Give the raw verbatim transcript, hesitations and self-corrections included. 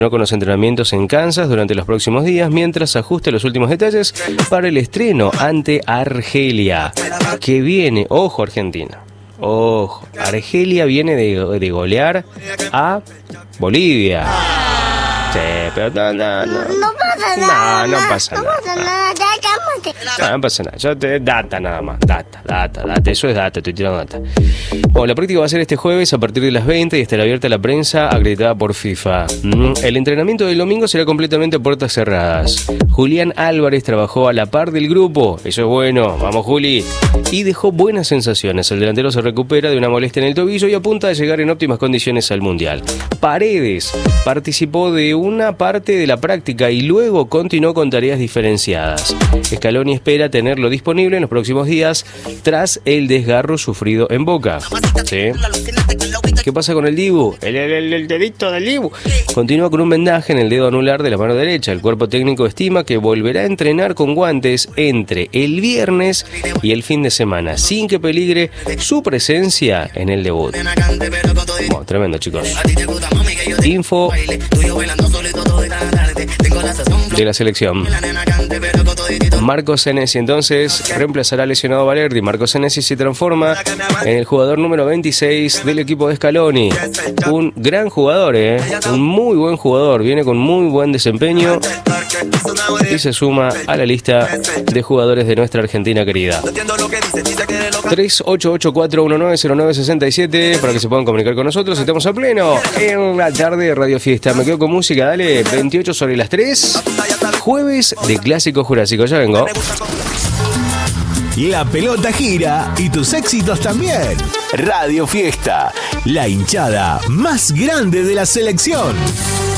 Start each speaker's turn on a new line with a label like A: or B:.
A: con los entrenamientos en Kansas durante los próximos días mientras ajuste los últimos detalles para el estreno ante Argelia, que viene, ojo Argentina, ojo, Argelia viene de, de golear a Bolivia. Sí, pero no, no, no.
B: No pasa nada.
A: No, no pasa
B: no
A: nada.
B: pasa nada. Ya cálmate.
A: No, no pasa nada. Yo te data nada más. Data, data, data. Eso es data, estoy tirando data. Bueno, la práctica va a ser este jueves a partir de las veinte y estará abierta a la prensa acreditada por FIFA. Mm, El entrenamiento del domingo será completamente a puertas cerradas. Julián Álvarez trabajó a la par del grupo. Eso es bueno. Vamos, Juli. Y dejó buenas sensaciones. El delantero se recupera de una molestia en el tobillo y apunta a llegar en óptimas condiciones al Mundial. Paredes participó de una parte de la práctica y luego continuó con tareas diferenciadas. Scaloni espera tenerlo disponible en los próximos días tras el desgarro sufrido en Boca. ¿Sí? ¿Qué pasa con el Dibu? El, el, el, el dedito del Dibu. Continúa con un vendaje en el dedo anular de la mano derecha. El cuerpo técnico estima que volverá a entrenar con guantes entre el viernes y el fin de semana, sin que peligre su presencia en el debut. Bueno, tremendo, chicos. Info de la selección. Marco Senesi entonces reemplazará al lesionado Valerdi. Marco Senesi se transforma en el jugador número veintiséis del equipo de Scaloni. Un gran jugador, ¿eh? Un muy buen jugador. Viene con muy buen desempeño y se suma a la lista de jugadores de nuestra Argentina querida. tres ocho ocho cuatro uno nueve cero nueve seis siete para que se puedan comunicar con nosotros. Estamos a pleno en la tarde de Radio Fiesta. Me quedo con música, dale. veintiocho sobre las tres. Jueves de Clásico Jurásico. Ya vengo.
C: La pelota gira y tus éxitos también. Radio Fiesta, la hinchada más grande de la selección.